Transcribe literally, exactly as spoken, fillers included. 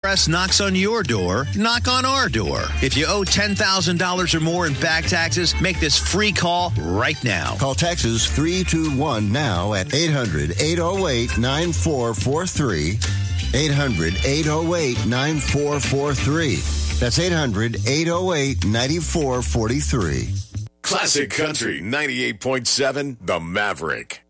S knocks on your door, knock on our door. If you owe ten thousand dollars or more in back taxes, make this free call right now. Call Texas three two one now at eight hundred, eight oh eight, nine four four three. eight hundred, eight oh eight, nine four four three. That's eight hundred, eight oh eight, nine four four three. Classic Country ninety-eight point seven, The Maverick.